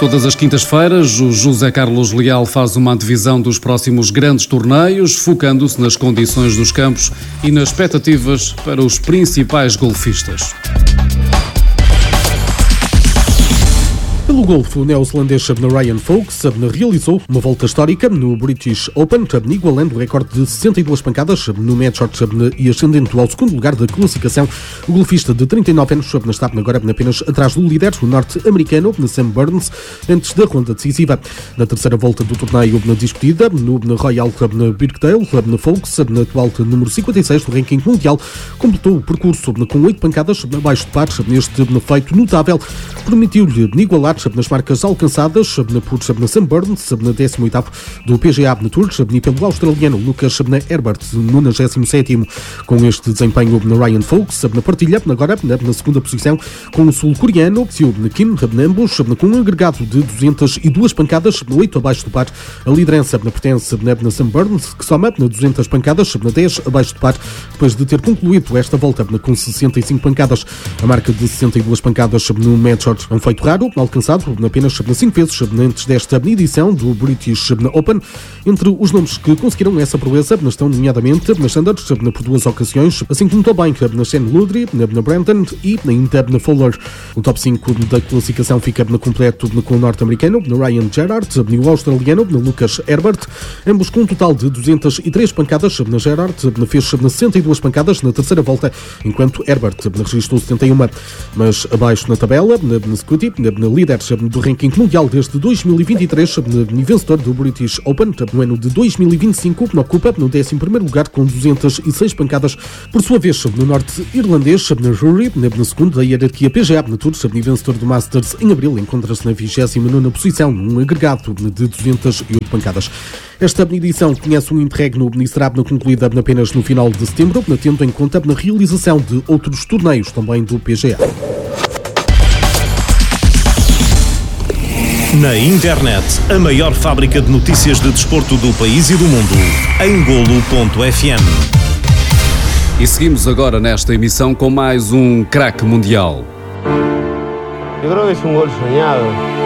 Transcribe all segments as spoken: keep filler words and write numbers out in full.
Todas as quintas-feiras, o José Carlos Leal faz uma antevisão dos próximos grandes torneios, focando-se nas condições dos campos e nas expectativas para os principais golfistas. Pelo golfe, o neozelandês Ryan Fox realizou uma volta histórica no British Open, igualando o recorde de sessenta e duas pancadas no match e ascendendo ao segundo lugar da classificação. O golfista de trinta e nove anos está agora apenas atrás do líder, o norte-americano Sam Burns, antes da ronda decisiva. Na terceira volta do torneio discutida, no Royal Birkdale, Fox, atual número cinquenta e seis do ranking mundial, completou o percurso com oito pancadas abaixo de par. Neste feito notável, permitiu-lhe igualar nas marcas alcançadas por Sam Burns, na décimo oitavo do P G A Tour, e pelo australiano Lucas Herbert, nonagésimo sétimo. Com este desempenho, Ryan Fox partilha agora na segunda posição com o sul-coreano Seo Kim, ambos com um agregado de duzentas e duas pancadas, oito abaixo do par. A liderança pertence a Sam Burns, que soma duzentas pancadas, dez abaixo do par, depois de ter concluído esta volta com sessenta e cinco pancadas. A marca de sessenta e duas pancadas no match é um feito raro, alcançado apenas cinco vezes antes desta edição do British Open. Entre os nomes que conseguiram essa proeza estão nomeadamente na Sanders por duas ocasiões, assim como também na Shane Ludry, na Brandon e ainda na Fowler. O top cinco da classificação fica completo com o norte-americano Ryan Gerard e o australiano Lucas Herbert, ambos com um total de duzentas e três pancadas. Na Gerard fez sessenta e duas pancadas na terceira volta, enquanto Herbert registrou setenta e uma. Mas abaixo na tabela, na Scotty, na líder do ranking mundial desde dois mil e vinte e três, vencedor do British Open no ano de dois mil e vinte e cinco, ocupa no décimo primeiro lugar com duzentas e seis pancadas. Por sua vez, no norte-irlandês, na Rory, na segunda da hierarquia P G A na Tour, e vencedor do Masters em abril, encontra-se na vigésima nona posição, num agregado de duzentas e oito pancadas. Esta edição conhece um interregno e será concluída apenas no final de setembro, tendo em conta na realização de outros torneios também do P G A. Na internet, a maior fábrica de notícias de desporto do país e do mundo, em golo ponto f m. E seguimos agora nesta emissão com mais um craque mundial. Eu creo que é um gol sonhado.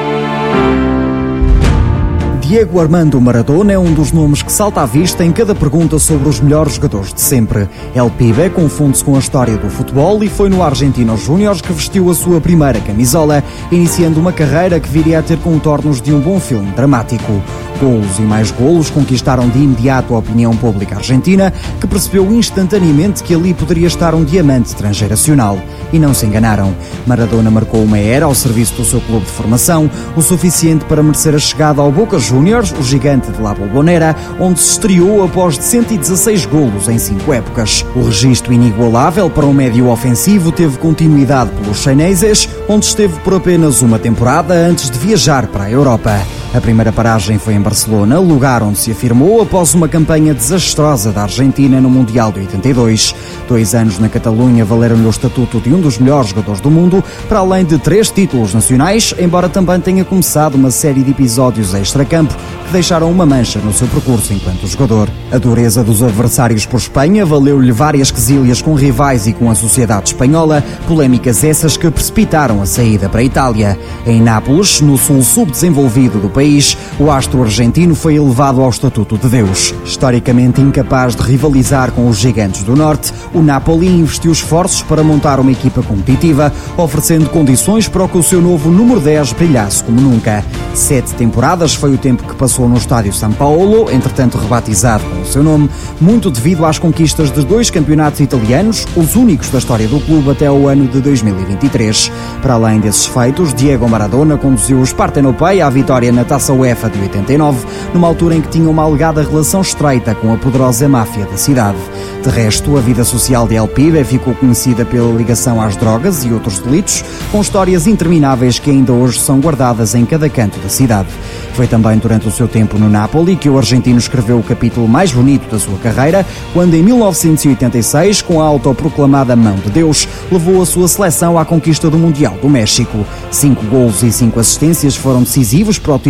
Diego Armando Maradona é um dos nomes que salta à vista em cada pergunta sobre os melhores jogadores de sempre. El Pibe confunde-se com a história do futebol e foi no Argentinos Júniors que vestiu a sua primeira camisola, iniciando uma carreira que viria a ter contornos de um bom filme dramático. Golos e mais golos conquistaram de imediato a opinião pública argentina, que percebeu instantaneamente que ali poderia estar um diamante transgeracional. E não se enganaram. Maradona marcou uma era ao serviço do seu clube de formação, o suficiente para merecer a chegada ao Boca Juniors, o gigante de La Bombonera, onde se estreou após de cento e dezasseis golos em cinco épocas. O registro inigualável para um médio ofensivo teve continuidade pelos chineses, onde esteve por apenas uma temporada antes de viajar para a Europa. A primeira paragem foi em Barcelona, lugar onde se afirmou após uma campanha desastrosa da Argentina no Mundial de oitenta e dois. Dois anos na Catalunha valeram-lhe o estatuto de um dos melhores jogadores do mundo, para além de três títulos nacionais, embora também tenha começado uma série de episódios extracampo que deixaram uma mancha no seu percurso enquanto jogador. A dureza dos adversários por Espanha valeu-lhe várias quesílias com rivais e com a sociedade espanhola, polémicas essas que precipitaram a saída para a Itália. Em Nápoles, no sul subdesenvolvido do país, o astro argentino foi elevado ao estatuto de Deus. Historicamente incapaz de rivalizar com os gigantes do norte, o Napoli investiu esforços para montar uma equipa competitiva, oferecendo condições para que o seu novo número dez brilhasse como nunca. Sete temporadas foi o tempo que passou no estádio São Paulo, entretanto rebatizado com o seu nome, muito devido às conquistas de dois campeonatos italianos, os únicos da história do clube até o ano de dois mil e vinte e três. Para além desses feitos, Diego Maradona conduziu os Partenopei à vitória na Taça UEFA de oitenta e nove, numa altura em que tinha uma alegada relação estreita com a poderosa máfia da cidade. De resto, a vida social de El Pibe ficou conhecida pela ligação às drogas e outros delitos, com histórias intermináveis que ainda hoje são guardadas em cada canto da cidade. Foi também durante o seu tempo no Napoli que o argentino escreveu o capítulo mais bonito da sua carreira, quando em mil novecentos e oitenta e seis, com a autoproclamada Mão de Deus, levou a sua seleção à conquista do Mundial do México. Cinco golos e cinco assistências foram decisivos para o título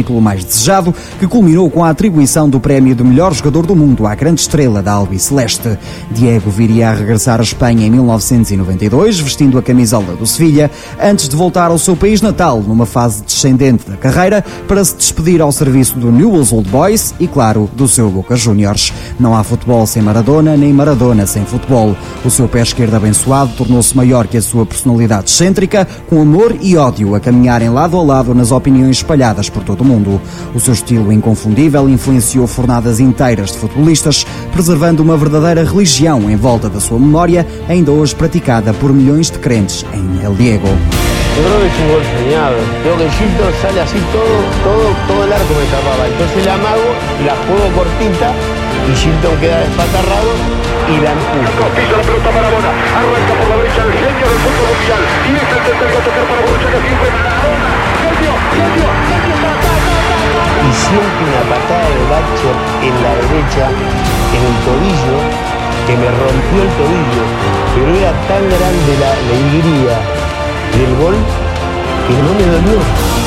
título mais desejado, que culminou com a atribuição do prémio de melhor jogador do mundo à grande estrela da albiceleste. Diego viria a regressar à Espanha em mil novecentos e noventa e dois, vestindo a camisola do Sevilha, antes de voltar ao seu país natal, numa fase descendente da carreira, para se despedir ao serviço do Newell's Old Boys e, claro, do seu Boca Juniors. Não há futebol sem Maradona, nem Maradona sem futebol. O seu pé esquerdo abençoado tornou-se maior que a sua personalidade excêntrica, com amor e ódio a caminharem lado a lado nas opiniões espalhadas por todo o mundo. O seu estilo inconfundível influenciou fornadas inteiras de futebolistas, preservando uma verdadeira religião em volta da sua memória, ainda hoje praticada por milhões de crentes em El Diego. Yo creo que es un gol soñado. Creo que Gilton sale así todo, todo, todo el arco me tapaba. Entonces la amago, la juego cortita y Gilton queda despatarrado y la empuja. Pisa la pelota para Bona, arranca por la derecha el genio del fútbol mundial y es el tercero a tocar para Borussia que siempre Maradona. Genio, genio, genio, ta, ta, ta, ta, ta. Y siempre una patada de Batcher en la derecha, en el tobillo, que me rompió el tobillo, pero era tan grande la alegría del gol que no me dolió.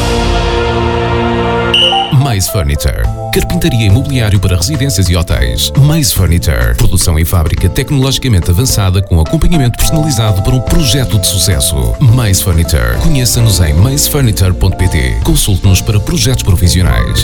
Mais Furniture. Carpintaria e mobiliário para residências e hotéis. Mais Furniture. Produção em fábrica tecnologicamente avançada com acompanhamento personalizado para um projeto de sucesso. Mais Furniture. Conheça-nos em mais furniture ponto pt. Consulte-nos para projetos profissionais.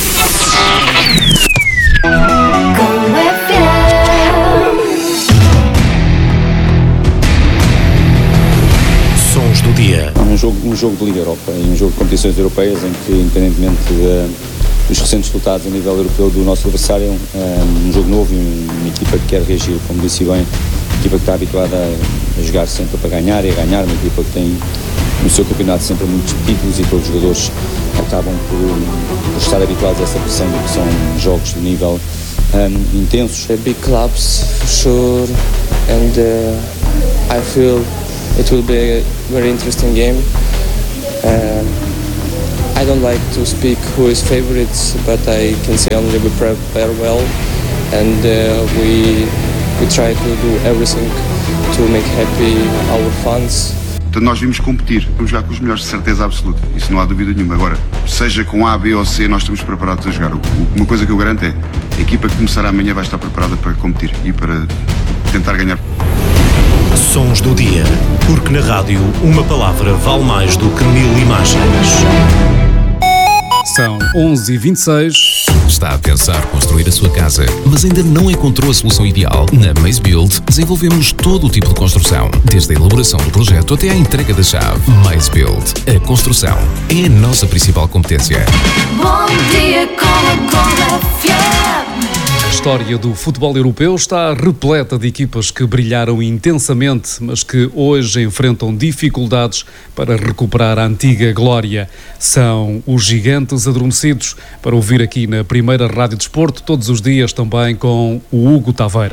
Sons do dia. Um jogo, um jogo de Liga Europa e um jogo de competições europeias em que, independentemente uh, dos recentes resultados a nível europeu do nosso adversário, um, um jogo novo e uma equipa que quer reagir, como disse bem, uma equipa que está habituada a, a jogar sempre para ganhar e a ganhar, uma equipa que tem no seu campeonato sempre muitos títulos e todos os jogadores acabam por, por estar habituados a essa pressão, que são jogos de nível um, intensos. Big clubs, for sure, and uh, I feel it will be a very interesting game. Uh, I don't like to speak who is favorites, but I can say only we prepare well, and uh, we we try to do everything to make happy our fans. Portanto, nós vimos competir, vamos jogar com os melhores de certeza absoluta, isso não há dúvida nenhuma. Agora, seja com A, B ou C, nós estamos preparados a jogar. Uma coisa que eu garanto é, a equipa que começará amanhã vai estar preparada para competir e para tentar ganhar. Sons do dia, porque na rádio uma palavra vale mais do que mil imagens. São onze e vinte e seis. Está a pensar construir a sua casa, mas ainda não encontrou a solução ideal? Na Maze Build desenvolvemos todo o tipo de construção, desde a elaboração do projeto até à entrega da chave. Maze Build. A construção é a nossa principal competência. Bom dia com a F M. A história do futebol europeu está repleta de equipas que brilharam intensamente, mas que hoje enfrentam dificuldades para recuperar a antiga glória. São os gigantes adormecidos, para ouvir aqui na primeira Rádio Desporto, todos os dias também com o Hugo Taveira.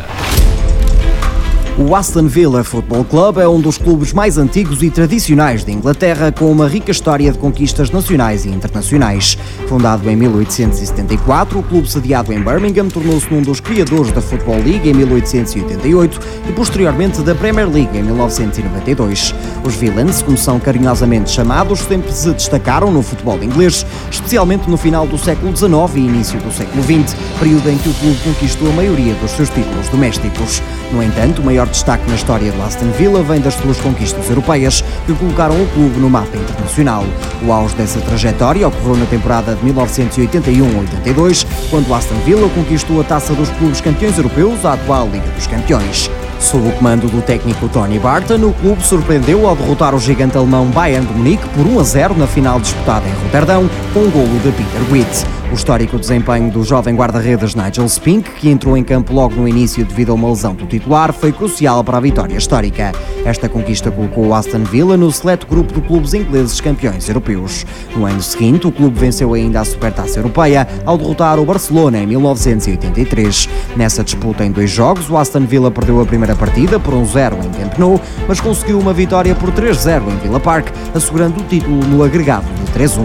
O Aston Villa Football Club é um dos clubes mais antigos e tradicionais de Inglaterra, com uma rica história de conquistas nacionais e internacionais. Fundado em mil oitocentos e setenta e quatro, o clube sediado em Birmingham tornou-se um dos criadores da Football League em mil oitocentos e oitenta e oito e posteriormente da Premier League em mil novecentos e noventa e dois. Os Villains, como são carinhosamente chamados, sempre se destacaram no futebol inglês, especialmente no final do século dezenove e início do século vinte, período em que o clube conquistou a maioria dos seus títulos domésticos. No entanto, o maior destaque na história do Aston Villa vem das suas conquistas europeias, que colocaram o clube no mapa internacional. O auge dessa trajetória ocorreu na temporada de mil novecentos e oitenta e um a oitenta e dois, quando o Aston Villa conquistou a taça dos clubes campeões europeus, a atual Liga dos Campeões. Sob o comando do técnico Tony Barton, o clube surpreendeu ao derrotar o gigante alemão Bayern de Munique por um a zero na final disputada em Roterdão, com um golo de Peter Witt. O histórico desempenho do jovem guarda-redes Nigel Spink, que entrou em campo logo no início devido a uma lesão do titular, foi crucial para a vitória histórica. Esta conquista colocou o Aston Villa no seleto grupo de clubes ingleses campeões europeus. No ano seguinte, o clube venceu ainda a Supertaça Europeia ao derrotar o Barcelona em mil novecentos e oitenta e três. Nessa disputa em dois jogos, o Aston Villa perdeu a primeira partida por um zero em Camp Nou, mas conseguiu uma vitória por três a zero em Villa Park, assegurando o título no agregado de três a um.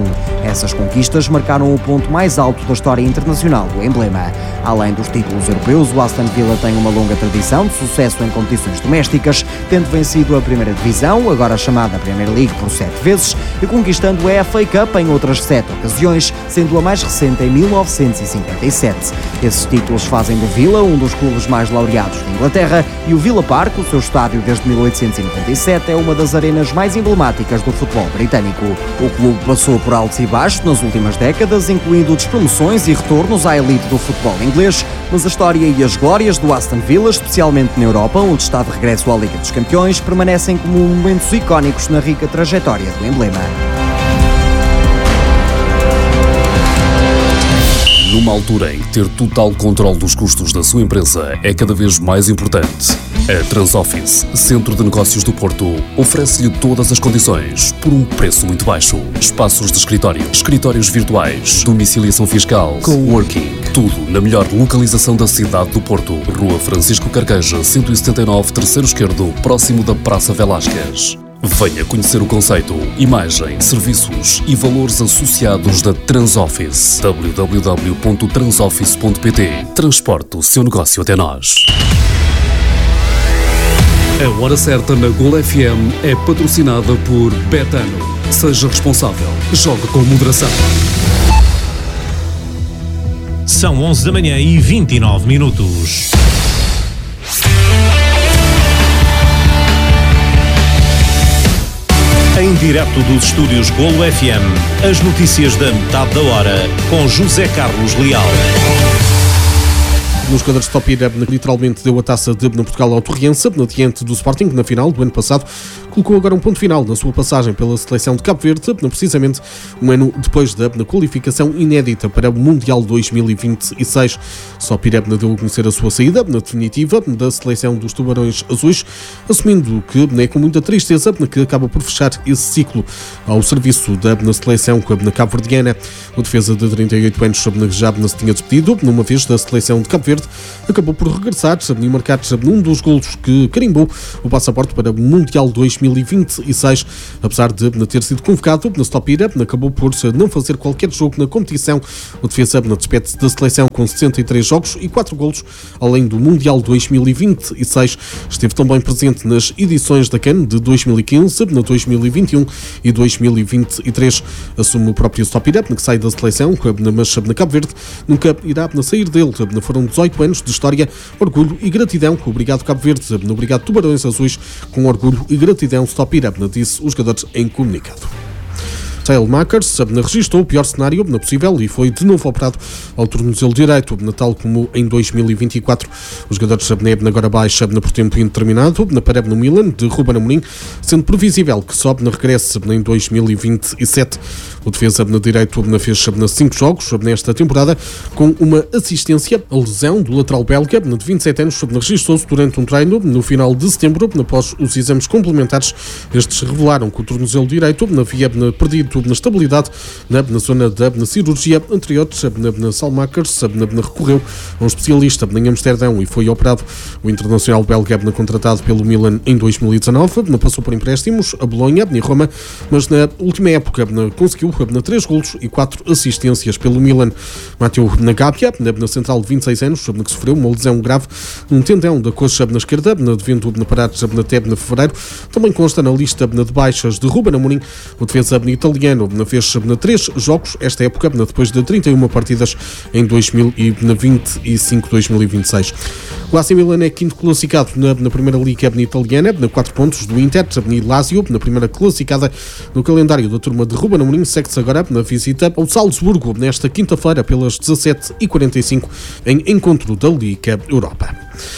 Essas conquistas marcaram o ponto mais alto da história internacional do emblema. Além dos títulos europeus, o Aston Villa tem uma longa tradição de sucesso em competições domésticas, tendo vencido a primeira divisão, agora chamada Premier League, por sete vezes, e conquistando a F A Cup em outras sete ocasiões, sendo a mais recente em mil novecentos e cinquenta e sete. Esses títulos fazem do Villa um dos clubes mais laureados de Inglaterra, e o Villa Park, o seu estádio desde mil oitocentos e noventa e sete, é uma das arenas mais emblemáticas do futebol britânico. O clube passou por altos e baixos nas últimas décadas, incluindo despromoções e retornos à elite do futebol inglês, mas a história e as glórias do Aston Villa, especialmente na Europa, onde está de regresso à Liga dos Campeões, permanecem como momentos icónicos na rica trajetória do emblema. Numa altura em que ter total controle dos custos da sua empresa é cada vez mais importante, a Transoffice, Centro de Negócios do Porto, oferece-lhe todas as condições por um preço muito baixo. Espaços de escritório, escritórios virtuais, domiciliação fiscal, coworking, tudo na melhor localização da cidade do Porto. Rua Francisco Carqueja, cento e setenta e nove, terceiro esquerdo, próximo da Praça Velásquez. Venha conhecer o conceito, imagem, serviços e valores associados da Transoffice. w w w ponto transoffice ponto p t. Transporte o seu negócio até nós. A Hora Certa na Gol F M é patrocinada por Betano. Seja responsável. Jogue com moderação. São onze da manhã e vinte e nove minutos. Em direto dos estúdios Golo F M, as notícias da metade da hora, com José Carlos Leal. Nos jogadores de Topira, literalmente deu a taça de Portugal ao Torriense, diante do Sporting, na final do ano passado. Colocou agora um ponto final na sua passagem pela seleção de Cabo Verde, precisamente um ano depois da qualificação inédita para o Mundial dois mil e vinte e seis. Só Pirébna deu a conhecer a sua saída na definitiva da seleção dos Tubarões Azuis, assumindo que é com muita tristeza que acaba por fechar esse ciclo ao serviço da seleção cabo-verdiana. O defesa de trinta e oito anos já se tinha despedido, numa vez da seleção de Cabo Verde, acabou por regressar e marcar um dos golos que carimbou o passaporte para o Mundial dois mil e vinte e seis, apesar de ter sido convocado na Stopira, acabou por não fazer qualquer jogo na competição. O defesa despede-se da seleção com sessenta e três jogos e quatro golos, além do Mundial dois mil e vinte e seis. Esteve também presente nas edições da CAN de dois mil e quinze, dois mil e vinte e um e dois mil e vinte e três. Assume o próprio Stopira, que sai da seleção, mas na Cabo Verde nunca irá sair dele. Foram dezoito anos de história, orgulho e gratidão. Obrigado Cabo Verde, obrigado Tubarões Azuis, com orgulho e gratidão Stopira, disse os jogadores em comunicado. Saelmakers registrou o pior cenário possível e foi de novo operado ao tornozelo direito, tal como em dois mil e vinte e quatro. Os jogadores agora baixa por tempo indeterminado na Pareb no Milan, de Ruben Amorim, sendo previsível que sobe na regresse em dois mil e vinte e sete. O defesa na direito fez cinco jogos nesta temporada, com uma assistência. A lesão do lateral belga, de vinte e sete anos, registrou-se durante um treino no final de setembro. Após os exames complementares, estes revelaram que o tornozelo direito havia perdido na estabilidade na, na zona da na cirurgia anterior. Na Saelmakers recorreu a um especialista em Amsterdão e foi operado. O internacional belga, contratado pelo Milan em dois mil e dezanove, passou por empréstimos a Bolonha e Roma, mas na última época conseguiu na três golos e quatro assistências pelo Milan. Mateu Nagapia, na central de vinte e seis anos, que sofreu uma lesão grave num tendão da coxa na esquerda, devendo parar até na fevereiro. Também consta na lista de baixas de Ruben Amorim. O defesa italiano fez três jogos esta época, depois de trinta e uma partidas em dois mil e vinte e cinco dois mil e vinte e seis. O A C Milan é quinto classificado na, na primeira liga italiana, na quatro pontos do Inter e Lazio, na primeira classificada no calendário da turma de Ruben Amorim. Segue-se agora na visita ao Salzburgo nesta quinta-feira pelas dezassete e quarenta e cinco em encontro da Liga Europa.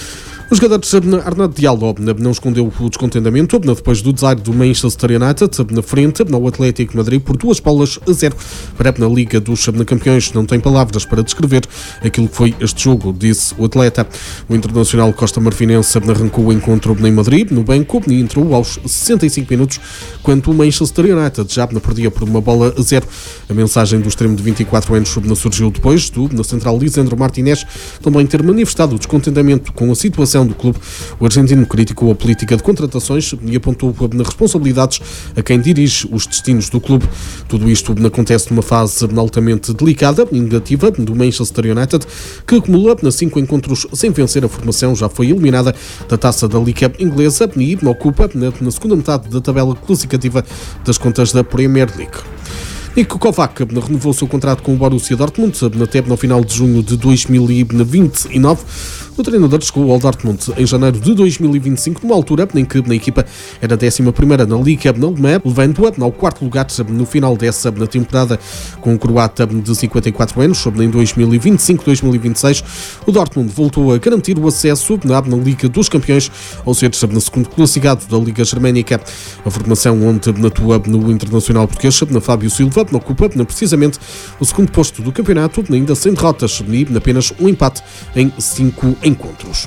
O jogador Arnaud Diallo não escondeu o descontentamento depois do desaire do Manchester United na frente ao Atlético Madrid por duas bolas a zero. Para na Liga dos Campeões não tem palavras para descrever aquilo que foi este jogo, disse o atleta. O internacional costa-marfinense arrancou o encontro em Madrid, no banco, e entrou aos sessenta e cinco minutos, quando o Manchester United já perdia por uma bola a zero. A mensagem do extremo de vinte e quatro anos surgiu depois do na central Lisandro Martinez também ter manifestado o descontentamento com a situação administração do clube, o argentino criticou a política de contratações e apontou nas responsabilidades a quem dirige os destinos do clube. Tudo isto acontece numa fase altamente delicada e negativa do Manchester United, que acumula cinco encontros sem vencer. A formação já foi eliminada da taça da Liga Inglesa e ocupa na segunda metade da tabela classificativa das contas da Premier League. Niko Kovac renovou o seu contrato com o Borussia Dortmund até no final de junho de dois mil e vinte e nove. O treinador chegou ao Dortmund em janeiro de dois mil e vinte e cinco, numa altura em que a equipa era a décima primeira na Liga alemã, levando-a ao quarto lugar no final dessa temporada. Com o croata de cinquenta e quatro anos, em dois mil e vinte e cinco dois mil e vinte e seis, o Dortmund voltou a garantir o acesso na Liga dos Campeões, ao ser na segundo classificado da Liga Germânica. A formação onde atua no internacional português, na Fábio Silva, ocupa precisamente o segundo posto do campeonato, ainda sem derrotas e apenas um empate em cinco encontros.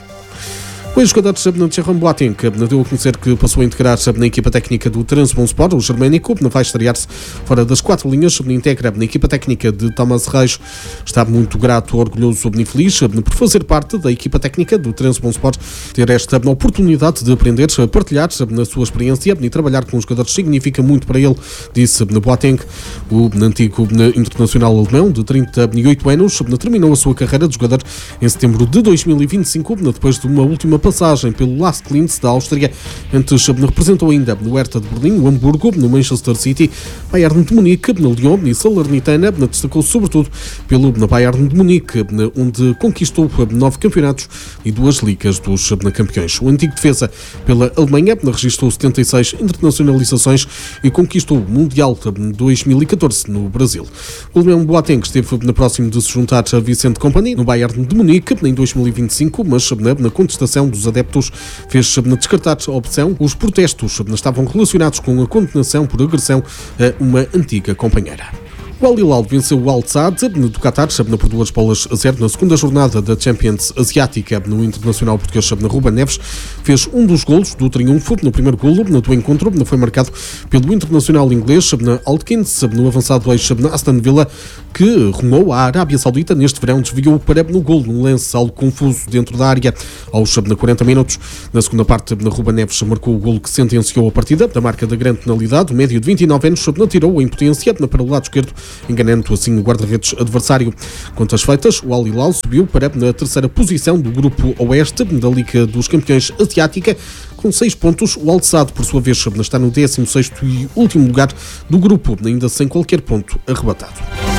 O ex-jogador de Jerome Boateng deu a conhecer que passou a integrar-se na equipa técnica do Trabzonspor. O germânico vai estrear-se fora das quatro linhas, integra na equipa técnica de Thomas Reis. Está muito grato, orgulhoso e feliz por fazer parte da equipa técnica do Trabzonspor, ter esta oportunidade de aprender, partilhar na sua experiência e trabalhar com os jogadores significa muito para ele, disse Boateng. O antigo internacional alemão de trinta e oito anos terminou a sua carreira de jogador em setembro de dois mil e vinte e cinco, depois de uma última passagem pelo Lask Linz da Áustria. Antes representou ainda no Hertha de Berlim, o Hamburgo, no Manchester City, Bayern de Munique, no Lyon e Salernitana. Destacou sobretudo pelo Bayern de Munique, onde conquistou nove campeonatos e duas ligas dos campeões. O antigo defesa pela Alemanha registrou setenta e seis internacionalizações e conquistou o Mundial dois mil e catorze no Brasil. O alemão Boateng esteve na próximo de se juntar a Vincent Kompany no Bayern de Munique em dois mil e vinte e cinco, mas na contestação dos adeptos fez descartar a opção. Os protestos estavam relacionados com a condenação por agressão a uma antiga companheira. O Al Hilal venceu o Al Sadd do Qatar por duas bolas a zero na segunda jornada da Champions Asiática. No internacional português Ruben Neves fez um dos golos do triunfo. No primeiro golo do encontro foi marcado pelo internacional inglês Altkins, no avançado ex Aston Villa, que rumou à Arábia Saudita neste verão, desviou para no golo num lance algo confuso dentro da área. Aos quarenta minutos, na segunda parte, Ruben Neves marcou o golo que sentenciou a partida. Da marca da grande penalidade, o médio de vinte e nove anos tirou a impotência para o lado esquerdo, enganando assim o guarda-redes adversário. Contas feitas, o Al Hilal subiu para a terceira posição do grupo Oeste da Liga dos Campeões Asiática, com seis pontos. O Al Sadd, por sua vez, está no décimo sexto e último lugar do grupo, ainda sem qualquer ponto arrebatado.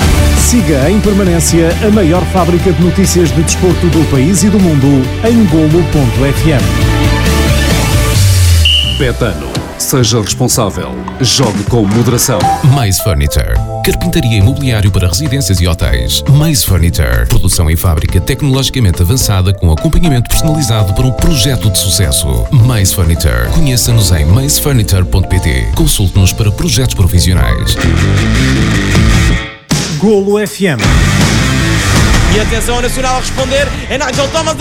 Siga em permanência a maior fábrica de notícias de desporto do país e do mundo em golo ponto f m. Betano. Seja responsável. Jogue com moderação. Mais Furniture. Carpintaria imobiliário para residências e hotéis. Mais Furniture. Produção em fábrica tecnologicamente avançada com acompanhamento personalizado para um projeto de sucesso. Mais Furniture. Conheça-nos em mais furniture ponto p t. Consulte-nos para projetos profissionais. Golo F M. E atenção ao Nacional a responder. É Nigel Thomas.